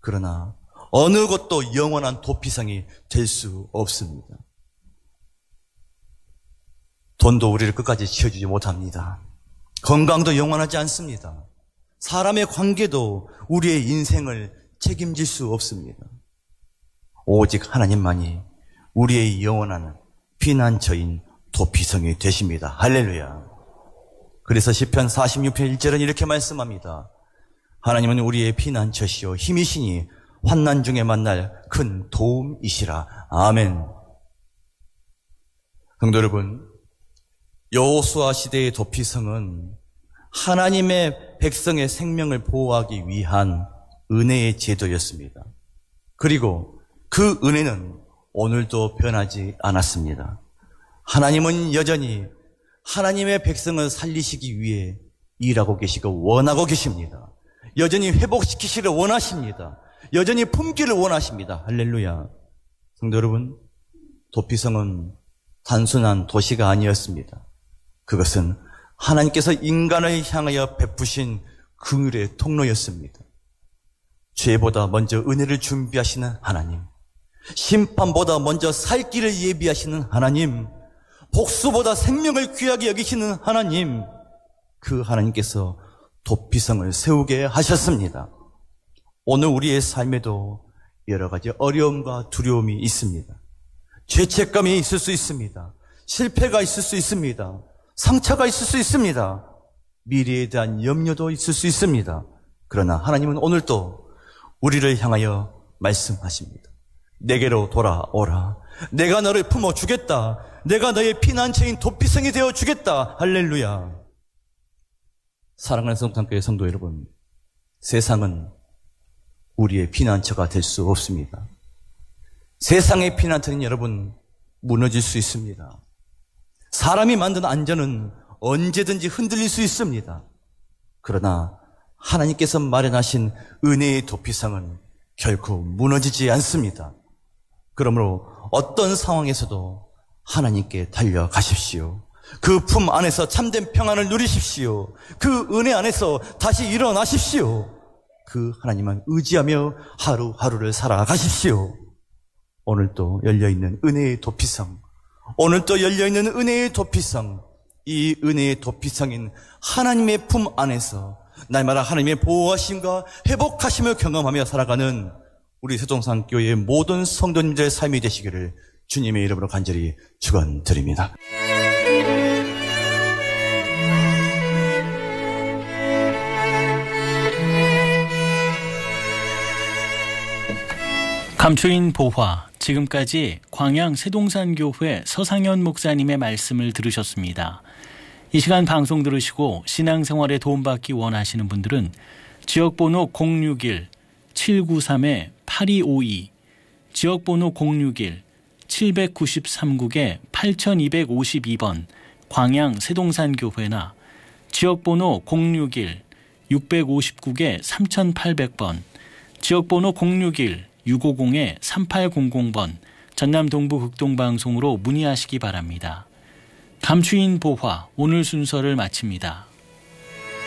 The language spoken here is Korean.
그러나 어느 것도 영원한 도피성이 될 수 없습니다. 돈도 우리를 끝까지 지켜주지 못합니다. 건강도 영원하지 않습니다. 사람의 관계도 우리의 인생을 책임질 수 없습니다. 오직 하나님만이 우리의 영원한 피난처인 도피성이 되십니다. 할렐루야. 그래서 시편 46편 1절은 이렇게 말씀합니다. 하나님은 우리의 피난처시요 힘이시니 환난 중에 만날 큰 도움이시라. 아멘. 성도 여러분, 여호수아 시대의 도피성은 하나님의 백성의 생명을 보호하기 위한 은혜의 제도였습니다. 그리고 그 은혜는 오늘도 변하지 않았습니다. 하나님은 여전히 하나님의 백성을 살리시기 위해 일하고 계시고 원하고 계십니다. 여전히 회복시키시기를 원하십니다. 여전히 품기를 원하십니다. 할렐루야. 성도 여러분, 도피성은 단순한 도시가 아니었습니다. 그것은 하나님께서 인간을 향하여 베푸신 긍휼의 통로였습니다. 죄보다 먼저 은혜를 준비하시는 하나님, 심판보다 먼저 살 길을 예비하시는 하나님, 복수보다 생명을 귀하게 여기시는 하나님, 그 하나님께서 도피성을 세우게 하셨습니다. 오늘 우리의 삶에도 여러 가지 어려움과 두려움이 있습니다. 죄책감이 있을 수 있습니다. 실패가 있을 수 있습니다. 상처가 있을 수 있습니다. 미래에 대한 염려도 있을 수 있습니다. 그러나 하나님은 오늘도 우리를 향하여 말씀하십니다. 내게로 돌아오라. 내가 너를 품어주겠다. 내가 너의 피난처인 도피성이 되어주겠다. 할렐루야. 사랑하는 성탄교회 성도 여러분, 세상은 우리의 피난처가 될 수 없습니다. 세상의 피난처는 여러분 무너질 수 있습니다. 사람이 만든 안전은 언제든지 흔들릴 수 있습니다. 그러나 하나님께서 마련하신 은혜의 도피성은 결코 무너지지 않습니다. 그러므로 어떤 상황에서도 하나님께 달려가십시오. 그 품 안에서 참된 평안을 누리십시오. 그 은혜 안에서 다시 일어나십시오. 그 하나님만 의지하며 하루하루를 살아가십시오. 오늘도 열려있는 은혜의 도피성, 오늘도 열려있는 은혜의 도피성, 이 은혜의 도피성인 하나님의 품 안에서 날마다 하나님의 보호하심과 회복하심을 경험하며 살아가는 우리 세종산교회의 모든 성도님들의 삶이 되시기를 주님의 이름으로 간절히 축원드립니다. 감초인 보화, 지금까지 광양 세동산교회 서상현 목사님의 말씀을 들으셨습니다. 이 시간 방송 들으시고 신앙생활에 도움받기 원하시는 분들은 지역번호 061-793-8252, 지역번호 061-793국에 8252번 광양 세동산교회나 지역번호 061-659에 3800번, 지역번호 061-650-3800번 전남 동부 극동방송으로 문의하시기 바랍니다. 감추인 보화, 오늘 순서를 마칩니다.